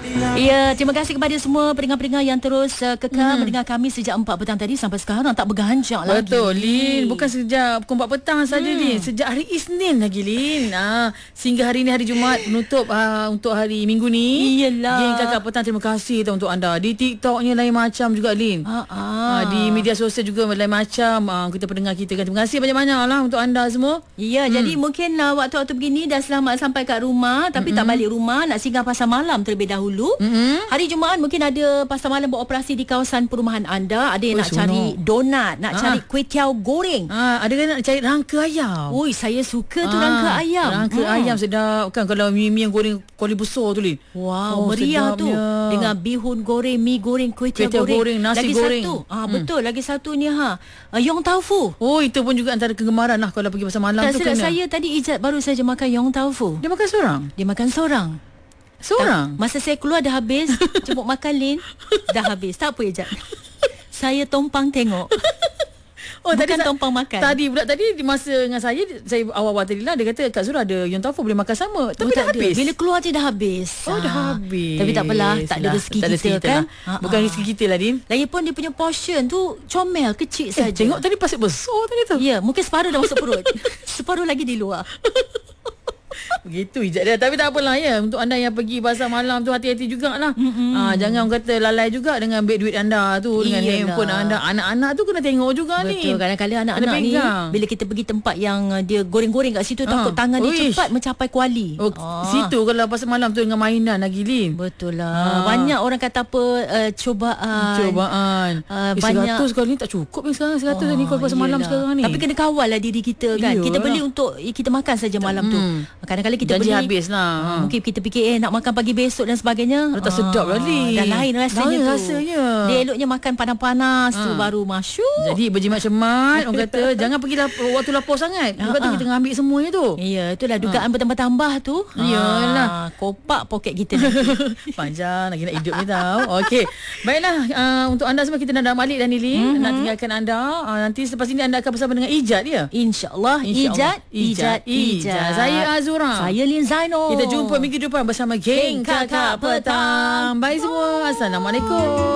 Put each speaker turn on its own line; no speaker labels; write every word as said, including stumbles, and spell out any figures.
Ya, terima kasih kepada semua pendengar-pendengar yang terus uh, kekal hmm. mendengar kami sejak empat petang tadi sampai sekarang tak berganjak lagi.
Betul, Lin. Bukan sejak pukul empat petang saja, hmm. Lin. Sejak hari Isnin lagi, Lin. Ah, sehingga hari ni hari Jumaat menutup uh, untuk hari Minggu ni.
Iyalah.
Geng Kakak Petang, terima kasih tau untuk anda. Di TikToknya lain macam juga, Lin.
Ah, ah.
Ah, di media sosial juga lain macam. Ah, kita pendengar kita kan. Terima kasih banyak-banyak lah untuk anda semua.
Ya, hmm. jadi mungkin uh, waktu-waktu begini dah selamat sampai kat rumah, tapi hmm. tak balik rumah, nak singgah pasar malam terlebih dahulu. Hmm. Hari Jumaat mungkin ada pasar malam beroperasi di kawasan perumahan anda. Ada yang oh, nak sono. cari donat, nak ha. cari kuih tiaw goreng.
Ha, ada yang nak cari rangka ayam.
Oi, saya suka tu ha. rangka ayam.
Rangka hmm. ayam sedap kan, kalau mi-mi yang goreng kuali besar tu, Lin.
Wow, oh, meriah tu. Dengan bihun goreng, mi goreng, kuih tiaw goreng.
goreng, nasi
lagi
goreng.
Satu, ah hmm. betul, lagi satunya ha, uh, yong taufu.
Oh, itu pun juga antara kegemaran lah kalau pergi pasar malam
tak
tu
kena.
Saya
tadi Ijat baru saja makan yong taufu.
Dia makan seorang?
Dia makan seorang.
Seorang?
Tak, masa saya keluar dah habis. Cuma makan, Lin, dah habis. Tak apa, Ijat. Saya tompang tengok.
Oh,
bukan
tadi
tompang makan.
Tadi pula tadi di masa dengan saya, saya awal-awal tadi lah dia kata Kak Zura ada yong taufu boleh makan sama. Tapi oh, dah habis.
Bila keluar je dah habis.
Oh, dah habis.
Tapi tak apalah, tak ada rezeki
tak ada
kita kan.
Lah. Bukan rezeki kita lah, Din.
Lagipun dia punya portion tu comel, kecil
eh,
saja.
Tengok tadi pasal besar tadi tu.
Ya, mungkin separuh dah masuk perut. Separuh lagi di luar.
Begitu Ijat dia. Tapi tak apalah ya, untuk anda yang pergi pasar malam tu hati-hati jugalah. Mm-hmm. Ha, jangan orang kata lalai juga dengan beg duit anda tu. Iyalah. Dengan handphone anda. Anak-anak tu kena tengok juga. Betul, ni.
Betul, kadang-kadang anak-anak ni bila kita pergi tempat yang dia goreng-goreng kat situ, ha. takut tangan dia Uish. cepat mencapai kuali.
Oh, ha. Situ kalau pasar malam tu dengan mainan lagi, Lin.
Betul lah. Ha. Banyak orang kata apa, uh, cobaan.
Cobaan. Uh, eh, banyak. seratus kali ni tak cukup ni sekarang. seratus oh, ni kalau pasar malam sekarang ni.
Tapi kena kawal lah diri kita kan. Iyalah. Kita beli untuk kita makan saja malam hmm. tu. Kadang-kadang kita
janji
beli
habis lah.
Ha. Mungkin kita fikir eh nak makan pagi besok dan sebagainya.
Tak ha. sedap lah, Lin.
Dah lain rasanya
lain
tu.
rasanya.
Dia eloknya makan panas-panas ha. tu baru masyuk.
Jadi berjimat cermat. Orang kata jangan pergi lapor, waktu lapor sangat. Lepas tu kita ambil semuanya tu.
Ya, itulah dugaan ha. bertambah-tambah tu.
Iyalah.
Ha. Kopak poket kita nanti.
Panjang lagi nak hidup ni tau. Okey. Baiklah, uh, untuk anda semua kita nak dah balik dah ni, Lin. Mm-hmm. Nak tinggalkan anda. Uh, nanti selepas ini anda akan bersama dengan Ijat ya.
InsyaAllah. Ijat, Ijat, Ijat.
Saya Azura.
Saya Lin Zainal.
Kita jumpa minggu depan bersama Geng Kakak Petang. Bye semua. Assalamualaikum.